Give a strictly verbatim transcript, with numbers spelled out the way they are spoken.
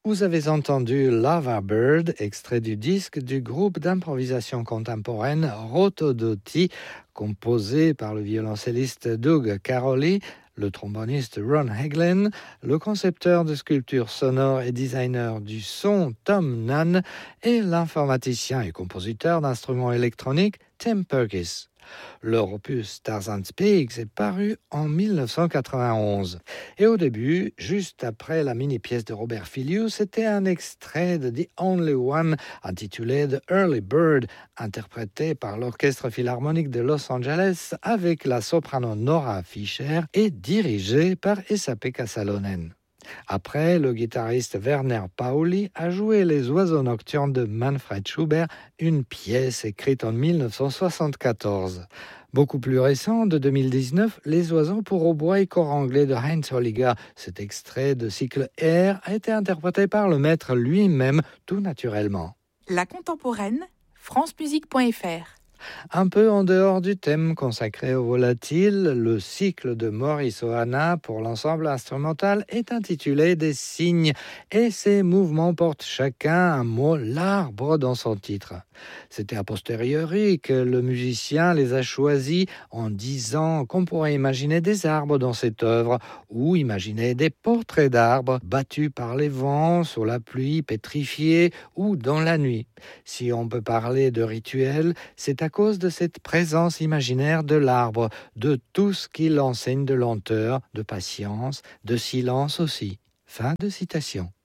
Vous avez entendu Lava Bird, extrait du disque du groupe d'improvisation contemporaine Rotodotti, composé par le violoncelliste Doug Caroli, le tromboniste Ron Heglen, le concepteur de sculptures sonores et designer du son Tom Nunn et l'informaticien et compositeur d'instruments électroniques Tim Perkis. Leur opus Tarzan Speaks est paru en dix-neuf cent quatre-vingt-onze. Et au début, juste après la mini-pièce de Robert Filius, c'était un extrait de The Only One intitulé The Early Bird, interprété par l'Orchestre Philharmonique de Los Angeles avec la soprano Nora Fischer et dirigé par Esa-Pekka Salonen. Après, le guitariste Werner Pauli a joué Les Oiseaux Nocturnes de Manfred Schubert, une pièce écrite en dix-neuf cent soixante-quatorze. Beaucoup plus récent, de deux mille dix-neuf, Les Oiseaux pour hautbois et corps anglais de Heinz Holliger. Cet extrait de cycle Air a été interprété par le maître lui-même, tout naturellement. La contemporaine, francemusique point f r. Un peu en dehors du thème consacré au volatile, le cycle de Maurice Ohana pour l'ensemble instrumental est intitulé Des signes et ses mouvements portent chacun un mot l'arbre dans son titre. C'était a posteriori que le musicien les a choisis en disant qu'on pourrait imaginer des arbres dans cette œuvre ou imaginer des portraits d'arbres battus par les vents, sous la pluie, pétrifiés ou dans la nuit. Si on peut parler de rituel, c'est à cause de cette présence imaginaire de l'arbre, de tout ce qu'il enseigne de lenteur, de patience, de silence aussi. Fin de citation.